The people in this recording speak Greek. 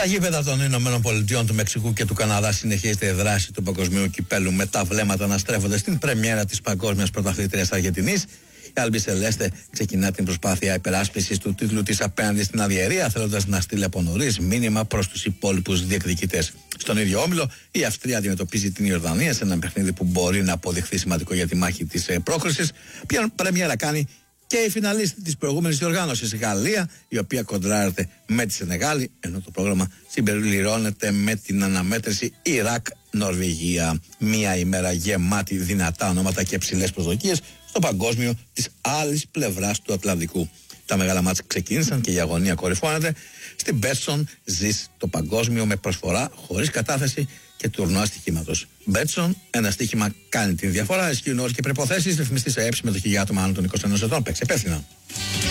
Στα γήπεδα των Ηνωμένων Πολιτειών, του Μεξικού και του Καναδά συνεχίζεται η δράση του παγκοσμίου κυπέλου, με τα βλέμματα να στρέφονται στην πρεμιέρα της παγκόσμιας πρωταθλήτριας Αργεντινής. Η Άλμπι Σελέστε ξεκινά την προσπάθεια υπεράσπισης του τίτλου της απέναντι στην Αλγερία, θέλοντας να στείλει από νωρίς μήνυμα προς τους υπόλοιπους διεκδικητές. Στον ίδιο όμιλο, η Αυστρία αντιμετωπίζει την Ιορδανία σε ένα παιχνίδι που μπορεί να αποδειχθεί σημαντικό για τη μάχη της πρόκρισης. Ποια πρεμιέρα κάνει και η φιναλίστη της προηγούμενης διοργάνωσης, η Γαλλία, η οποία κοντράρεται με τη Σενεγάλη, ενώ το πρόγραμμα συμπεριληρώνεται με την αναμέτρηση Ιράκ-Νορβηγία. Μία ημέρα γεμάτη δυνατά ονόματα και ψηλές προσδοκίες στο παγκόσμιο της άλλης πλευράς του Ατλαντικού. Τα μεγάλα μάτς ξεκίνησαν και η αγωνία κορυφώνεται. Στην Μπέτσον ζεις το παγκόσμιο με προσφορά χωρίς κατάθεση και τουρνουά στοιχήματος. Μπέτσον, ένα στοίχημα κάνει την διαφορά. Ισχύουν όροι και προϋποθέσεις. Ρυθμιστή σε έψη με το 1000 άτομα άνω των 21 ετών. Παίξε υπεύθυνα.